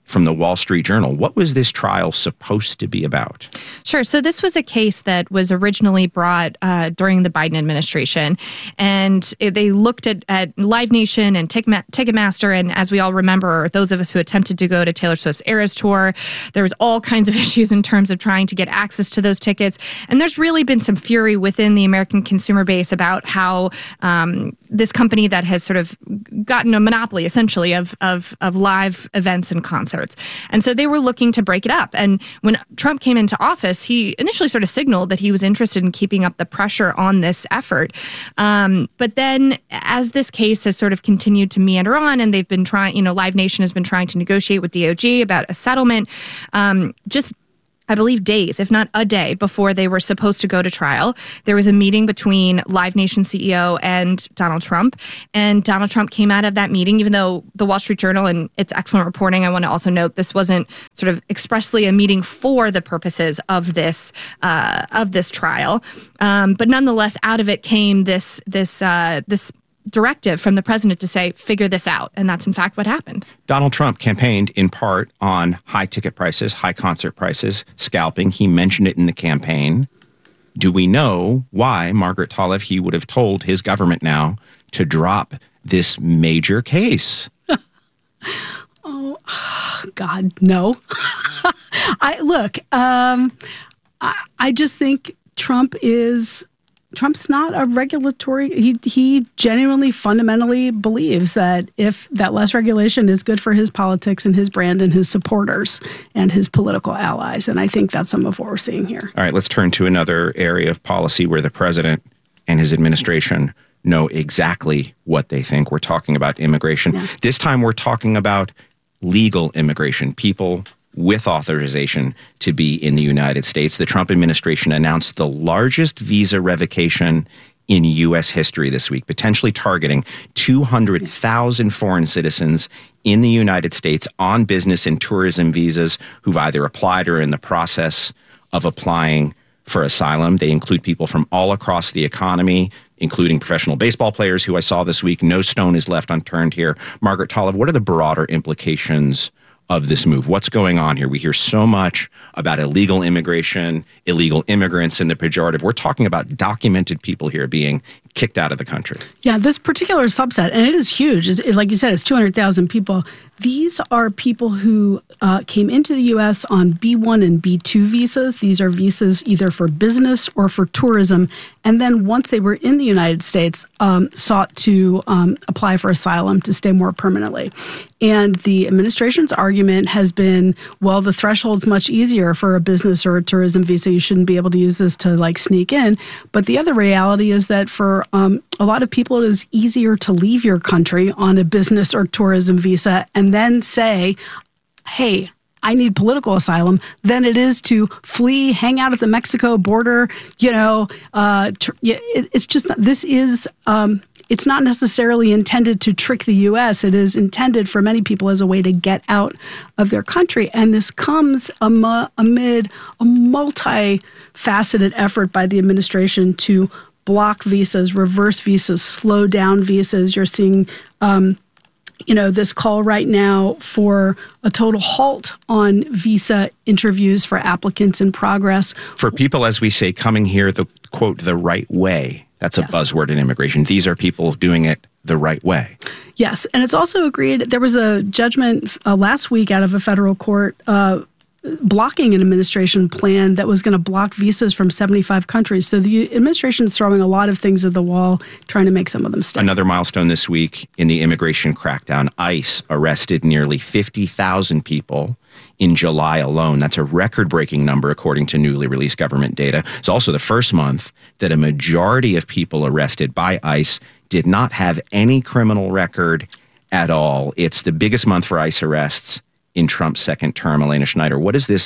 from the Wall Street Journal. What was this trial supposed to be about? Sure. So this was a case that was originally brought uh, during the Biden administration, and it, they looked at, at Live Nation and Ticketmaster, and as we all remember, those of us who attempted to go to Taylor Swift's Eras Tour, there was all kinds of issues in terms of trying to get access to those tickets, and there's really been some fury within the American consumer base about how um, this company that has sort of gotten a monopoly, essentially, of, of, of live events and concerts. And so they were looking to break it up. And when Trump came into office, he initially sort of signaled that he was interested in keeping up the pressure on this effort. Um, but then as this case has sort of continued to meander on, and they've been trying, you know, Live Nation has been trying to negotiate with D O J about a settlement, um, just I believe days, if not a day, before they were supposed to go to trial, there was a meeting between Live Nation C E O and Donald Trump. And Donald Trump came out of that meeting, even though the Wall Street Journal and its excellent reporting, I want to also note, this wasn't sort of expressly a meeting for the purposes of this uh, of this trial. Um, but nonetheless, out of it came this this uh, this. directive from the president to say, figure this out. And that's in fact what happened. Donald Trump campaigned in part on high ticket prices, high concert prices, scalping. He mentioned it in the campaign. Do we know why, Margaret Talev, he would have told his government now to drop this major case? oh, God, no. I look, um, I, I just think Trump is... Trump's not a regulatory, he he genuinely, fundamentally believes that if that less regulation is good for his politics and his brand and his supporters and his political allies. And I think that's some of what we're seeing here. All right, let's turn to another area of policy where the president and his administration know exactly what they think. We're talking about immigration. Yeah. This time we're talking about legal immigration, people with authorization to be in the United States. The Trump administration announced the largest visa revocation in U S history this week, potentially targeting two hundred thousand foreign citizens in the United States on business and tourism visas who've either applied or are in the process of applying for asylum. They include people from all across the economy, including professional baseball players who I saw this week. No stone is left unturned here. Margaret Talev, what are the broader implications of this move? What's going on here? We hear so much about illegal immigration, illegal immigrants in the pejorative. We're talking about documented people here being kicked out of the country. Yeah, this particular subset, and it is huge. It's, like you said, it's two hundred thousand people. These are people who uh, came into the U S on B one and B two visas. These are visas either for business or for tourism. And then once they were in the United States, um, sought to um, apply for asylum to stay more permanently. And the administration's argument has been, well, the threshold's much easier for a business or a tourism visa. You shouldn't be able to use this to like sneak in. But the other reality is that for um, a lot of people, it is easier to leave your country on a business or tourism visa and then say, hey, I need political asylum, than it is to flee, hang out at the Mexico border. You know, uh, tr- it, it's just, this is, um, it's not necessarily intended to trick the U S. It is intended for many people as a way to get out of their country. And this comes am- amid a multifaceted effort by the administration to block visas, reverse visas, slow down visas. You're seeing, um, you know, this call right now for a total halt on visa interviews for applicants in progress. For people, as we say, coming here, the quote, the right way. That's a yes. buzzword in immigration. These are people doing it the right way. Yes. And it's also agreed, there was a judgment uh, last week out of a federal court uh, blocking an administration plan that was going to block visas from seventy-five countries. So the administration is throwing a lot of things at the wall, trying to make some of them stick. Another milestone this week in the immigration crackdown, ICE arrested nearly fifty thousand people in July alone. That's a record-breaking number, according to newly released government data. It's also the first month that a majority of people arrested by ICE did not have any criminal record at all. It's the biggest month for ICE arrests in Trump's second term. Elena Schneider, what does this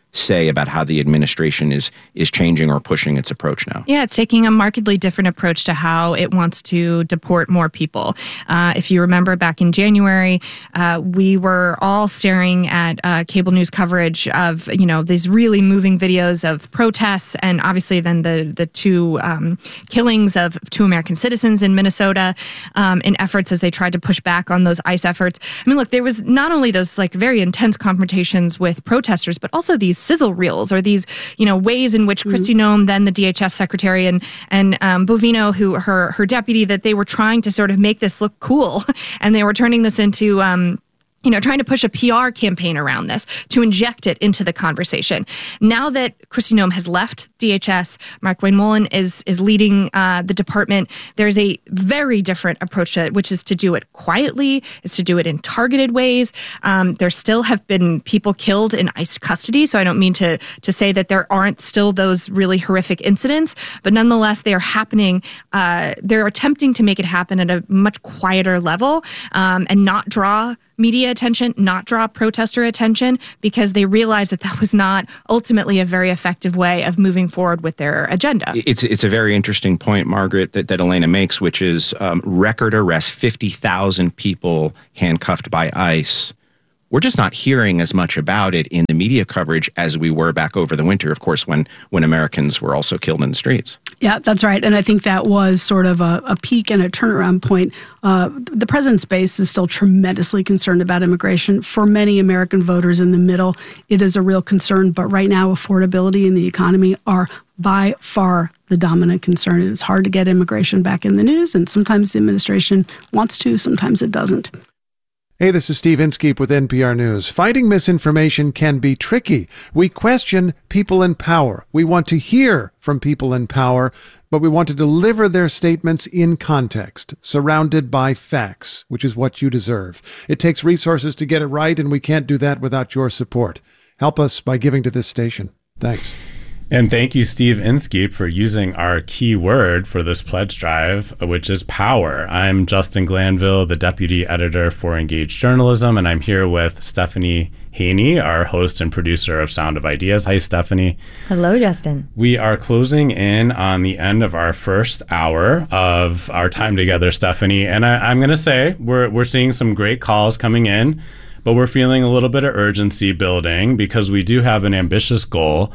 say about how the administration is is changing or pushing its approach now? Yeah, it's taking a markedly different approach to how it wants to deport more people. Uh, if you remember back in January, uh, we were all staring at uh, cable news coverage of, you know, these really moving videos of protests, and obviously then the the two um, killings of two American citizens in Minnesota um, in efforts as they tried to push back on those ICE efforts. I mean, look, there was not only those like very intense confrontations with protesters, but also these sizzle reels, or these, you know, ways in which mm-hmm. Kristi Noem, then the D H S secretary, and and um, Bovino, who her her deputy, that they were trying to sort of make this look cool, and they were turning this into. Um, you know, trying to push a P R campaign around this to inject it into the conversation. Now that Kristi Noem has left D H S, Mark Wayne-Mullen is is leading uh, the department. There's a very different approach to it, which is to do it quietly, is to do it in targeted ways. Um, there still have been people killed in ICE custody, so I don't mean to to say that there aren't still those really horrific incidents, but nonetheless, they are happening. Uh, they're attempting to make it happen at a much quieter level um, and not draw media attention, not draw protester attention, because they realize that that was not ultimately a very effective way of moving forward with their agenda. It's it's a very interesting point, Margaret, that, that Elena makes, which is um, record arrests, fifty thousand people handcuffed by ICE. We're just not hearing as much about it in the media coverage as we were back over the winter, of course, when when Americans were also killed in the streets. Yeah, that's right. And I think that was sort of a, a peak and a turnaround point. Uh, the president's base is still tremendously concerned about immigration. For many American voters in the middle, it is a real concern. But right now, affordability and the economy are by far the dominant concern. It is hard to get immigration back in the news, and sometimes the administration wants to, sometimes it doesn't. Hey, this is Steve Inskeep with N P R News. Fighting misinformation can be tricky. We question people in power. We want to hear from people in power, but we want to deliver their statements in context, surrounded by facts, which is what you deserve. It takes resources to get it right, and we can't do that without your support. Help us by giving to this station. Thanks. And thank you, Steve Inskeep, for using our key word for this pledge drive, which is power. I'm Justin Glanville, the deputy editor for Engage Journalism, and I'm here with Stephanie Haney, our host and producer of Sound of Ideas. Hi, Stephanie. Hello, Justin. We are closing in on the end of our first hour of our time together, Stephanie. And I, I'm going to say we're we're seeing some great calls coming in, but we're feeling a little bit of urgency building because we do have an ambitious goal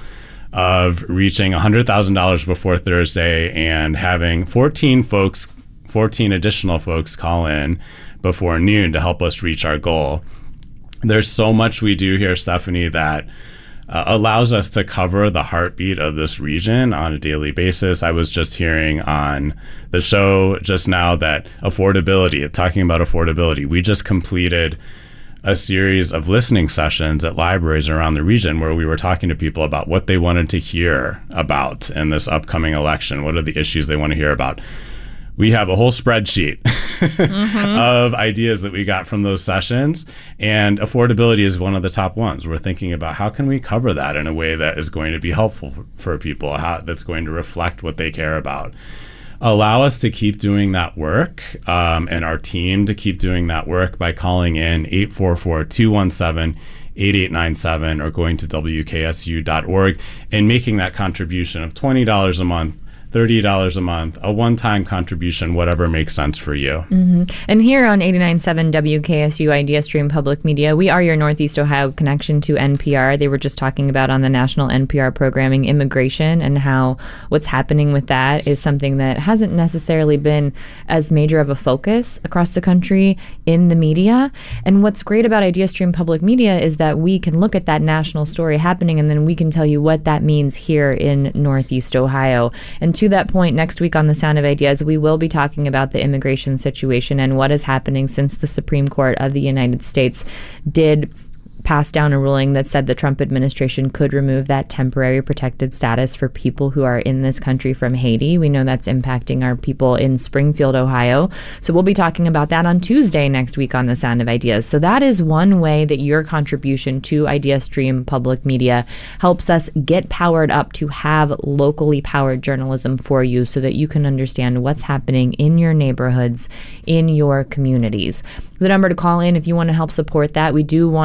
of reaching one hundred thousand dollars before Thursday and having fourteen folks, fourteen additional folks call in before noon to help us reach our goal. There's so much we do here, Stephanie, that uh, allows us to cover the heartbeat of this region on a daily basis. I was just hearing on the show just now that affordability, talking about affordability, we just completed a series of listening sessions at libraries around the region where we were talking to people about what they wanted to hear about in this upcoming election. What are the issues they want to hear about? We have a whole spreadsheet mm-hmm. of ideas that we got from those sessions, and affordability is one of the top ones. We're thinking about how can we cover that in a way that is going to be helpful for people, how that's going to reflect what they care about. Allow us to keep doing that work um, and our team to keep doing that work by calling in eight four four, two one seven, eight eight nine seven or going to W K S U dot org and making that contribution of twenty dollars a month, thirty dollars a month, a one-time contribution, whatever makes sense for you. Mm-hmm. And here on eighty-nine point seven W K S U Idea Stream Public Media, we are your Northeast Ohio connection to N P R. They were just talking about on the national N P R programming immigration and how what's happening with that is something that hasn't necessarily been as major of a focus across the country in the media. And what's great about Idea Stream Public Media is that we can look at that national story happening and then we can tell you what that means here in Northeast Ohio. And to that point, next week on The Sound of Ideas, we will be talking about the immigration situation and what is happening since the Supreme Court of the United States did passed down a ruling that said the Trump administration could remove that temporary protected status for people who are in this country from Haiti. We know that's impacting our people in Springfield, Ohio. So we'll be talking about that on Tuesday next week on The Sound of Ideas. So that is one way that your contribution to Idea Stream Public Media helps us get powered up to have locally powered journalism for you so that you can understand what's happening in your neighborhoods, in your communities. The number to call in if you want to help support that. We do want to reach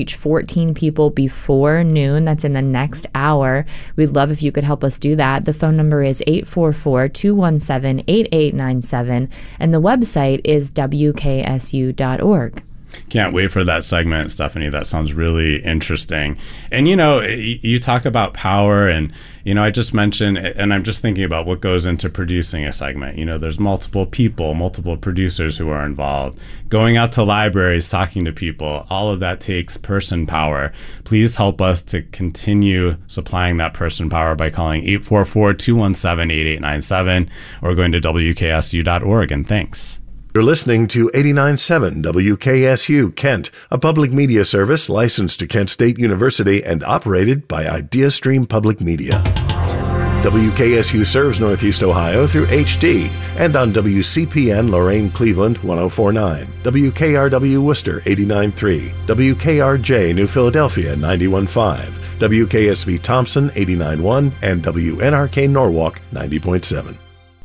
reach fourteen people before noon. That's in the next hour. We'd love if you could help us do that. The phone number is eight four four, two one seven, eight eight nine seven, and the website is W K S U dot org. Can't wait for that segment, Stephanie. That sounds really interesting. And, you know, you talk about power and, you know, I just mentioned, and I'm just thinking about what goes into producing a segment. You know, there's multiple people, multiple producers who are involved. Going out to libraries, talking to people, all of that takes person power. Please help us to continue supplying that person power by calling eight four four, two one seven, eight eight nine seven or going to W K S U dot org. And thanks. You're listening to eighty-nine point seven W K S U Kent, a public media service licensed to Kent State University and operated by IdeaStream Public Media. W K S U serves Northeast Ohio through H D and on W C P N Lorain Cleveland one oh four point nine, W K R W Worcester eighty-nine point three, W K R J New Philadelphia ninety-one point five, W K S V Thompson eighty-nine point one, and W N R K Norwalk ninety point seven.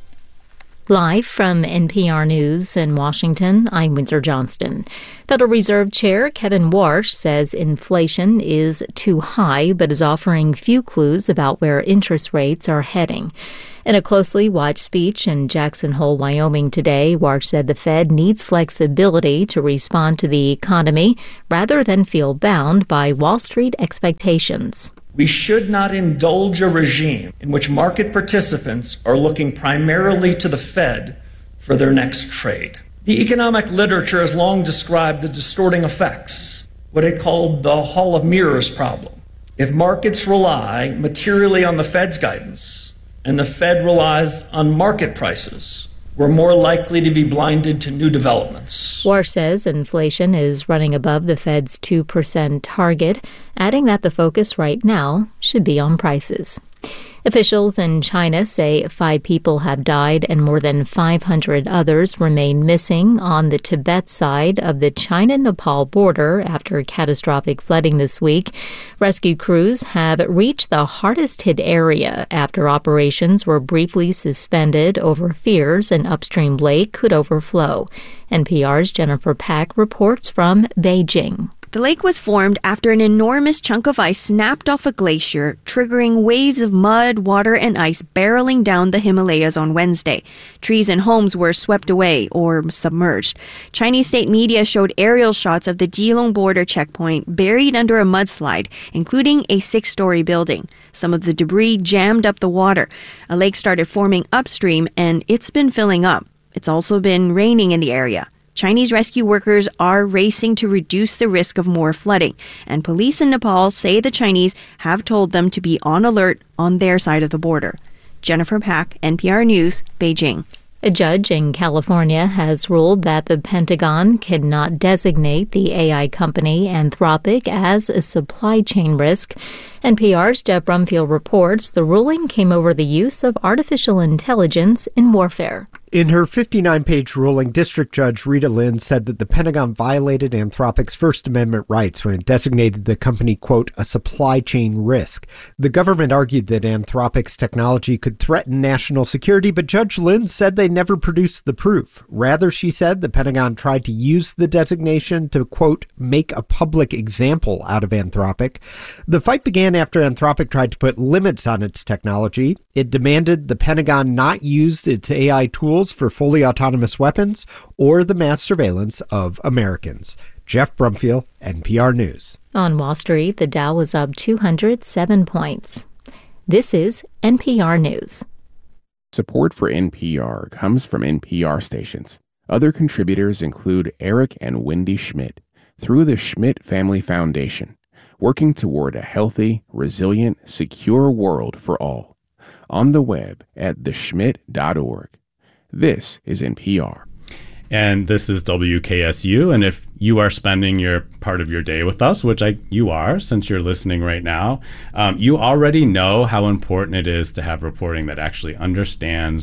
Live from N P R News in Washington, I'm Windsor Johnston. Federal Reserve Chair Kevin Warsh says inflation is too high, but is offering few clues about where interest rates are heading. In a closely watched speech in Jackson Hole, Wyoming today, Warsh said the Fed needs flexibility to respond to the economy rather than feel bound by Wall Street expectations. We should not indulge a regime in which market participants are looking primarily to the Fed for their next trade. The economic literature has long described the distorting effects, what it called the Hall of Mirrors problem. If markets rely materially on the Fed's guidance and the Fed relies on market prices, we're more likely to be blinded to new developments. Warsh says inflation is running above the Fed's two percent target, adding that the focus right now should be on prices. Officials in China say five people have died and more than five hundred others remain missing on the Tibet side of the China-Nepal border after catastrophic flooding this week. Rescue crews have reached the hardest-hit area after operations were briefly suspended over fears an upstream lake could overflow. N P R's Jennifer Pack reports from Beijing. The lake was formed after an enormous chunk of ice snapped off a glacier, triggering waves of mud, water, and ice barreling down the Himalayas on Wednesday. Trees and homes were swept away or submerged. Chinese state media showed aerial shots of the Jilong border checkpoint buried under a mudslide, including a six-story building. Some of the debris jammed up the water. A lake started forming upstream, and it's been filling up. It's also been raining in the area. Chinese rescue workers are racing to reduce the risk of more flooding, and police in Nepal say the Chinese have told them to be on alert on their side of the border. Jennifer Pack, N P R News, Beijing. A judge in California has ruled that the Pentagon cannot designate the A I company Anthropic as a supply chain risk. N P R's Jeff Brumfield reports the ruling came over the use of artificial intelligence in warfare. In her fifty-nine page ruling, District Judge Rita Lynn said that the Pentagon violated Anthropic's First Amendment rights when it designated the company, quote, a supply chain risk. The government argued that Anthropic's technology could threaten national security, but Judge Lynn said they never produced the proof. Rather, she said, the Pentagon tried to use the designation to, quote, make a public example out of Anthropic. The fight began after Anthropic tried to put limits on its technology. It demanded the Pentagon not use its A I tools for fully autonomous weapons or the mass surveillance of Americans. Jeff Brumfield, N P R News. On Wall Street, the Dow was up two hundred seven points. This is N P R News. Support for N P R comes from N P R stations. Other contributors include Eric and Wendy Schmidt through the Schmidt Family Foundation, working toward a healthy, resilient, secure world for all. On the web at the schmidt dot org. This is N P R. And this is W K S U. And if you are spending your part of your day with us, which I, you are since you're listening right now, um, you already know how important it is to have reporting that actually understands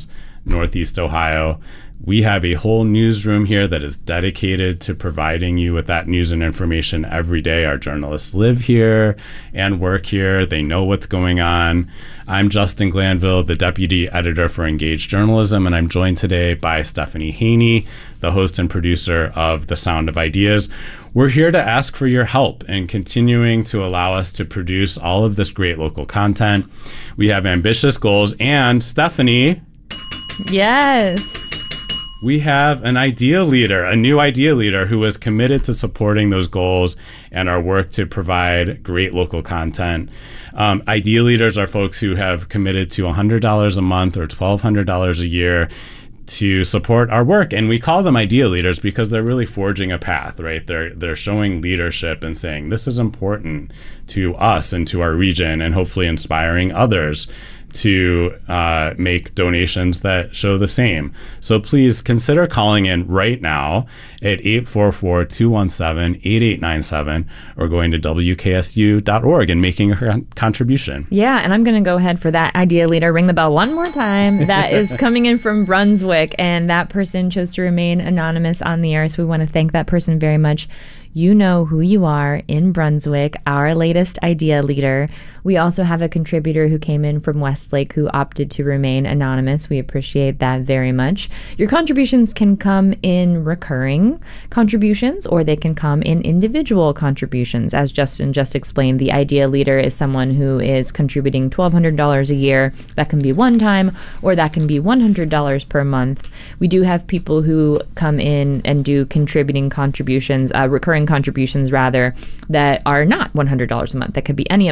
Northeast Ohio. We have a whole newsroom here that is dedicated to providing you with that news and information every day. Our journalists live here and work here. They know what's going on. I'm Justin Glanville, the deputy editor for Engage Journalism, and I'm joined today by Stephanie Haney, the host and producer of The Sound of Ideas. We're here to ask for your help in continuing to allow us to produce all of this great local content. We have ambitious goals, and Stephanie. Yes. We have an idea leader, a new idea leader who is committed to supporting those goals and our work to provide great local content. Um, idea leaders are folks who have committed to one hundred dollars a month or twelve hundred dollars a year to support our work. And we call them idea leaders because they're really forging a path, right? They're they're showing leadership and saying, this is important to us and to our region, and hopefully inspiring others to uh, make donations that show the same. So please consider calling in right now at eight four four, two one seven, eight eight nine seven or going to W K S U dot org and making a con- contribution. Yeah, and I'm going to go ahead for that idea leader. Ring the bell one more time. That is coming in from Brunswick, and that person chose to remain anonymous on the air, so we want to thank that person very much. You know who you are in Brunswick, our latest idea leader. We also have a contributor who came in from Westlake who opted to remain anonymous. We appreciate that very much. Your contributions can come in recurring contributions, or they can come in individual contributions. As Justin just explained, the idea leader is someone who is contributing twelve hundred dollars a year. That can be one time, or that can be one hundred dollars per month. We do have people who come in and do contributing contributions, uh, recurring contributions rather, that are not one hundred dollars a month. That could be any